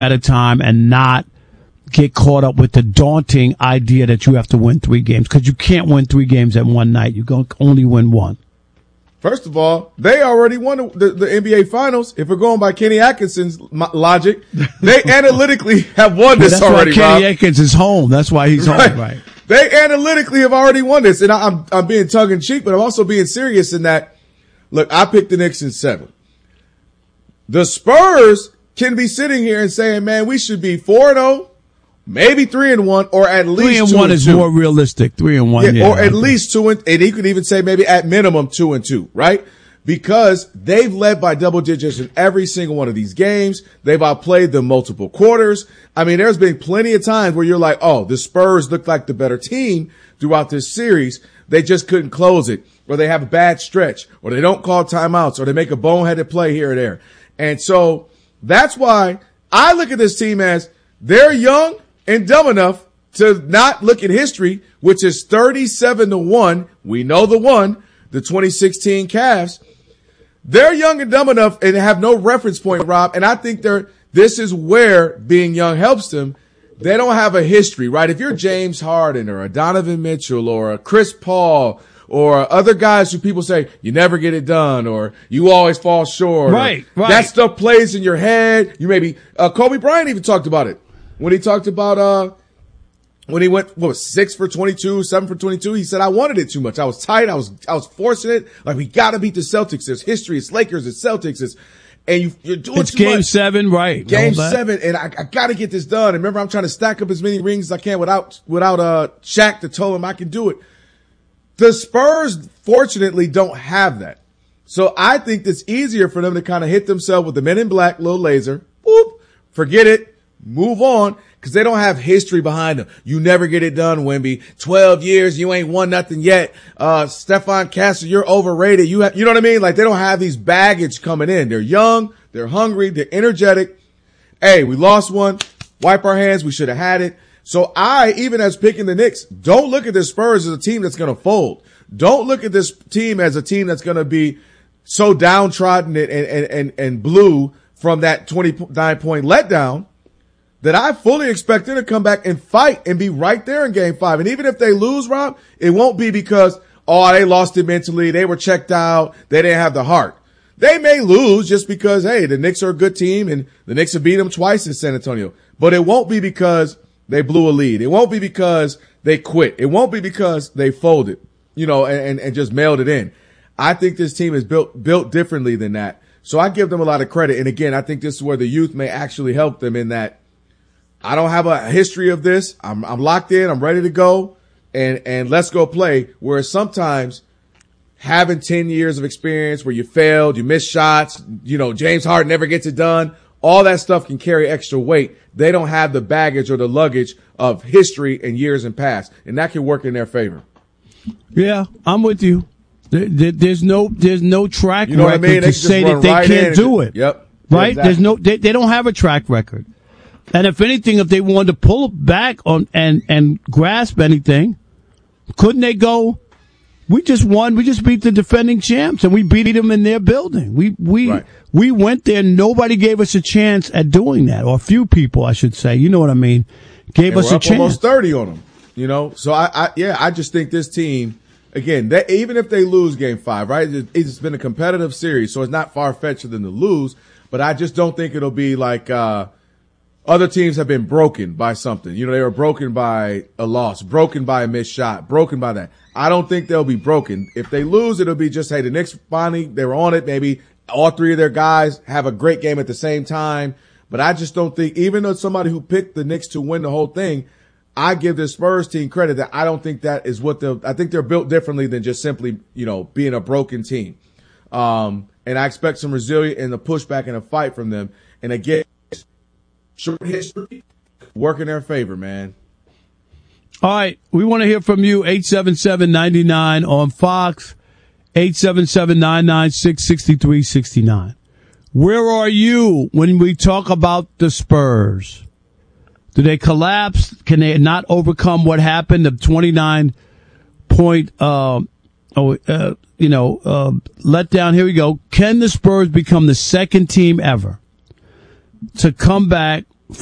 at a time and not get caught up with the daunting idea that you have to win 3 games, because you can't win 3 games at one night. You can only win 1. First of all, they already won the NBA Finals. If we're going by Kenny Atkinson's logic, they analytically have won this already. That's why Kenny Atkins is home. That's why he's home, right? They analytically have already won this, and I'm being tongue in cheek, but I'm also being serious in that. Look, I picked the Knicks in 7. The Spurs can be sitting here and saying, "Man, we should be 4-0." Maybe 3-1, or at least 3-1 is more realistic. 3-1, or at least 2, and he could even say maybe at minimum 2-2, right? Because they've led by double digits in every single one of these games. They've outplayed them multiple quarters. I mean, there's been plenty of times where you're like, oh, the Spurs look like the better team throughout this series. They just couldn't close it, or they have a bad stretch, or they don't call timeouts, or they make a boneheaded play here or there. And so that's why I look at this team as they're young and dumb enough to not look at history, which is 37-1. We know the 2016 Cavs. They're young and dumb enough and have no reference point, Rob. And I think this is where being young helps them. They don't have a history, right? If you're James Harden or a Donovan Mitchell or a Chris Paul or other guys who people say you never get it done or you always fall short. Right. That stuff plays in your head. You maybe, Kobe Bryant even talked about it. When he talked about, when he went, 6 for 22, 7 for 22, he said, I wanted it too much. I was tight. I was forcing it. Like, we gotta beat the Celtics. There's history. It's Lakers. It's Celtics. And you're doing it's too much. Game 7, right. Game 7. And I gotta get this done. And remember, I'm trying to stack up as many rings as I can without Shaq to tell him I can do it. The Spurs, fortunately, don't have that. So I think it's easier for them to kind of hit themselves with the Men in Black little laser. Boop. Forget it. Move on, because they don't have history behind them. You never get it done, Wemby. 12 years, you ain't won nothing yet. Stephon Castle, you're overrated. You know what I mean? Like, they don't have these baggage coming in. They're young, they're hungry, they're energetic. Hey, we lost one. Wipe our hands. We should have had it. So even as picking the Knicks, don't look at the Spurs as a team that's going to fold. Don't look at this team as a team that's going to be so downtrodden and blue from that 29-point letdown, that I fully expect them to come back and fight and be right there in Game 5. And even if they lose, Rob, it won't be because, they lost it mentally, they were checked out, they didn't have the heart. They may lose just because, hey, the Knicks are a good team and the Knicks have beat them twice in San Antonio. But it won't be because they blew a lead. It won't be because they quit. It won't be because they folded, and just mailed it in. I think this team is built differently than that. So I give them a lot of credit. And again, I think this is where the youth may actually help them in that I don't have a history of this. I'm locked in. I'm ready to go and let's go play. Whereas sometimes having 10 years of experience where you failed, you missed shots, James Harden never gets it done. All that stuff can carry extra weight. They don't have the baggage or the luggage of history and years in past, and that can work in their favor. Yeah, I'm with you. There's no track record what I mean? to say that they can't do it. Yep. Right? Exactly. They don't have a track record. And if anything, if they wanted to pull back on and grasp anything, couldn't they go, we just won, we just beat the defending champs and we beat them in their building. We went there, nobody gave us a chance at doing that, or a few people, I should say. You know what I mean? Gave us a chance. Almost 30 on them, So I just think this team, again, even if they lose Game 5, right? It's been a competitive series, so it's not far-fetched for them to lose, but I just don't think it'll be like, other teams have been broken by something. They were broken by a loss, broken by a missed shot, broken by that. I don't think they'll be broken. If they lose, it'll be just, hey, the Knicks finally, they were on it. Maybe all 3 of their guys have a great game at the same time. But I just don't think, even though somebody who picked the Knicks to win the whole thing, I give the Spurs team credit that I don't think that is I think they're built differently than just simply, being a broken team. And I expect some resilience and a pushback and a fight from them. And again, short history, work in their favor, man. All right. We want to hear from you. 877-99 on Fox. 877-996-6369. Where are you when we talk about the Spurs? Do they collapse? Can they not overcome what happened? The 29-point, letdown. Here we go. Can the Spurs become the second team ever to come back